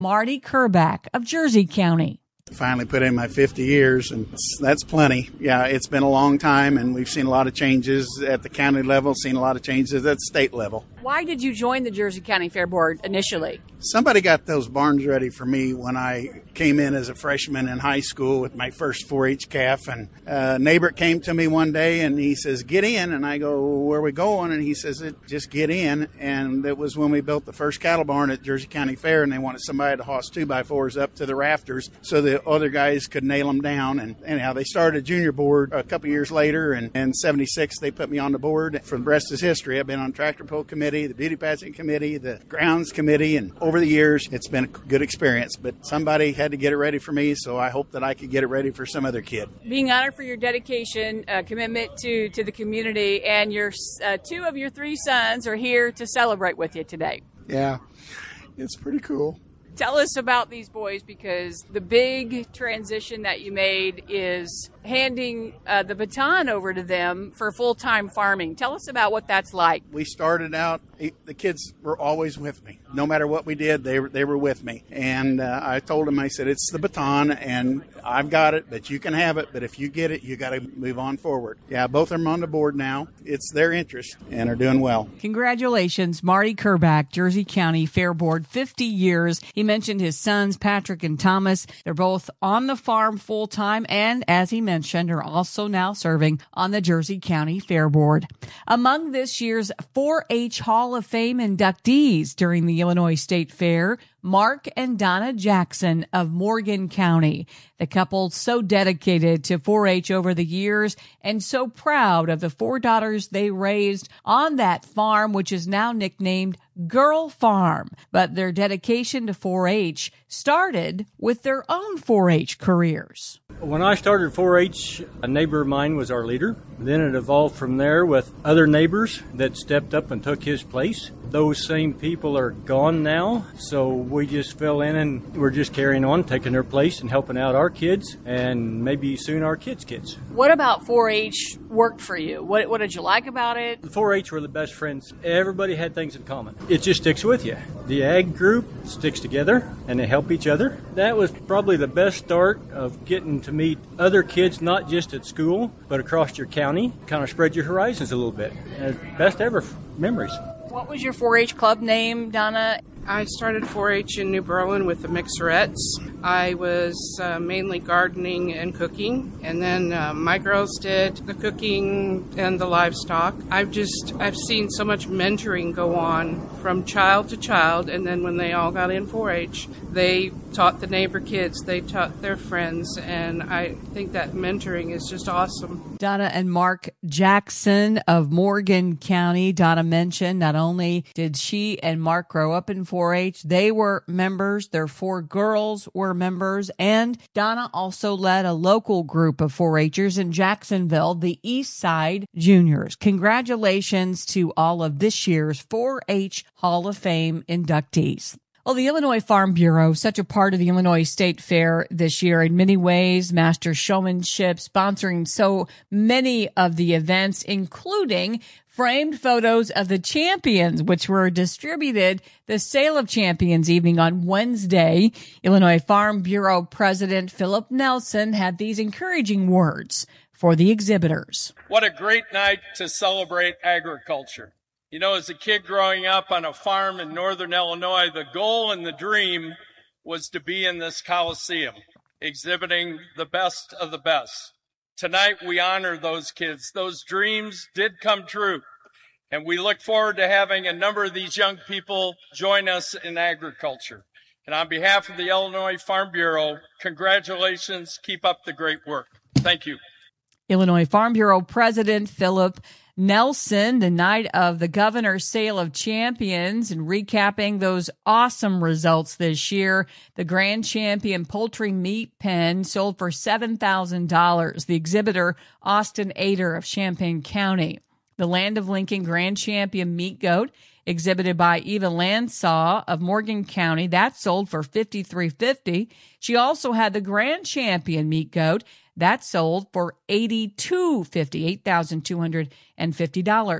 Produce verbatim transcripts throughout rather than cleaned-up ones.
Marty Kerback of Jersey County. Finally put in my fifty years, and that's plenty. Yeah, it's been a long time, and we've seen a lot of changes at the county level, seen a lot of changes at the state level. Why did you join the Jersey County Fair Board initially? Somebody got those barns ready for me when I came in as a freshman in high school with my first four H calf. And a neighbor came to me one day and he says, "Get in." And I go, "Where are we going?" And he says, "Just get in." And it was when we built the first cattle barn at Jersey County Fair, and they wanted somebody to hoist two by fours up to the rafters so the other guys could nail them down. And anyhow, they started a junior board a couple years later, and in seventy-six they put me on the board. For the rest is history. I've been on tractor pull committee, the beauty pageant committee, the grounds committee, and over the years it's been a good experience. But somebody had to get it ready for me, so I hope that I could get it ready for some other kid. Being honored for your dedication, uh, commitment to, to the community, and your uh, two of your three sons are here to celebrate with you today. Yeah, it's pretty cool. Tell us about these boys, because the big transition that you made is handing uh, the baton over to them for full-time farming. Tell us about what that's like. We started out, the kids were always with me. No matter what we did, they were, they were with me. And uh, I told them, I said, "It's the baton, and I've got it, but you can have it. But if you get it, you got to move on forward." Yeah, both of them on the board now. It's their interest, and are doing well. Congratulations, Marty Kerback, Jersey County Fair Board, fifty years. He mentioned his sons, Patrick and Thomas. They're both on the farm full-time, and as he mentioned, are also now serving on the Jersey County Fair Board. Among this year's four H Hall of Fame inductees during the Illinois State Fair, Mark and Donna Jackson of Morgan County. The couple so dedicated to four H over the years and so proud of the four daughters they raised on that farm, which is now nicknamed Girl Farm. But their dedication to four H started with their own four H careers. When I started four H, a neighbor of mine was our leader. Then it evolved from there with other neighbors that stepped up and took his place. Those same people are gone now, so we just fell in and we're just carrying on, taking their place and helping out our kids and maybe soon our kids' kids. What about four H worked for you? What, what did you like about it? The four H were the best friends. Everybody had things in common. It just sticks with you. The ag group sticks together and they help each other. That was probably the best start of getting to meet other kids, not just at school, but across your county. Kind of spread your horizons a little bit. Uh, best ever memories. What was your four H club name, Donna? I started four H in New Berlin with the Mixerettes. I was uh, mainly gardening and cooking, and then uh, my girls did the cooking and the livestock. I've just, I've seen so much mentoring go on from child to child, and then when they all got in four H, they taught the neighbor kids, they taught their friends, and I think that mentoring is just awesome. Donna and Mark Jackson of Morgan County. Donna mentioned not only did she and Mark grow up in four H, they were members. Their four girls were members, and Donna also led a local group of four H'ers in Jacksonville, the East Side Juniors. Congratulations to all of this year's four H Hall of Fame inductees. Well, the Illinois Farm Bureau, such a part of the Illinois State Fair this year in many ways, master showmanship, sponsoring so many of the events, including framed photos of the champions, which were distributed the Sale of Champions evening on Wednesday. Illinois Farm Bureau President Philip Nelson had these encouraging words for the exhibitors. What a great night to celebrate agriculture. You know, as a kid growing up on a farm in northern Illinois, the goal and the dream was to be in this Coliseum, exhibiting the best of the best. Tonight, we honor those kids. Those dreams did come true, and we look forward to having a number of these young people join us in agriculture. And on behalf of the Illinois Farm Bureau, congratulations. Keep up the great work. Thank you. Illinois Farm Bureau President Philip Nelson, the night of the Governor's Sale of Champions, and recapping those awesome results this year. The Grand Champion Poultry Meat Pen sold for seven thousand dollars. The exhibitor, Austin Ader of Champaign County. The Land of Lincoln Grand Champion Meat Goat, exhibited by Eva Landsaw of Morgan County, that sold for fifty-three fifty. She also had the Grand Champion Meat Goat, that sold for eighty-two fifty, eight thousand two hundred fifty dollars.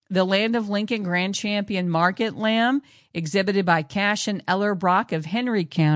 The Land of Lincoln Grand Champion Market Lamb, exhibited by Cash and Eller Brock of Henry County.